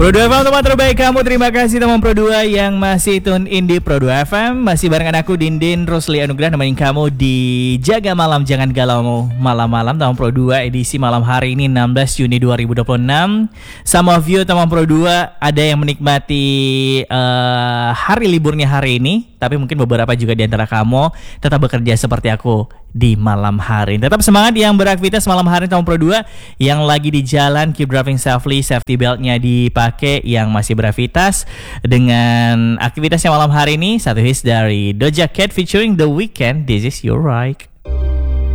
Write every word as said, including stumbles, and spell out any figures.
Pro dua F M teman terbaik kamu. Terima kasih teman Pro dua yang masih tune in di Pro dua F M. Masih barengan aku Dindin Rosli Anugrah nemenin kamu di Jaga Malam Jangan Galau malam-malam teman Pro dua edisi malam hari ini enam belas Juni dua ribu dua puluh enam. Sama view teman Pro dua ada yang menikmati uh, hari liburnya hari ini, tapi mungkin beberapa juga di antara kamu tetap bekerja seperti aku di malam hari. Tetap semangat yang beraktivitas malam hari teman Pro dua yang lagi di jalan, keep driving safely, safety beltnya dipakai yang masih beraktivitas dengan aktivitasnya malam hari ini. Satu hits dari Doja Cat featuring The Weeknd, This Is Your Right.